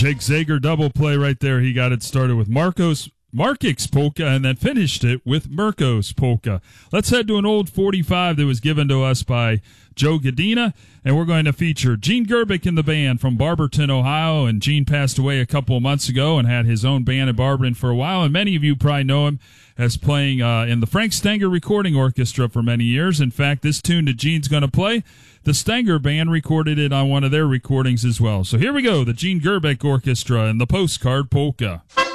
Jake Zager double play right there. He got it started with Markix polka and then finished it with Mirko's polka. Let's head to an old 45 that was given to us by Joe Gadina, and we're going to feature Gene Gerbic in the band from Barberton, Ohio. And Gene passed away a couple of months ago and had his own band in Barberton for a while, and many of you probably know him as playing in the Frank Stenger Recording Orchestra for many years. In fact, this tune that Gene's going to play, the Stenger Band recorded it on one of their recordings as well. So here we go, the Gene Gerbic Orchestra and the Postcard Polka.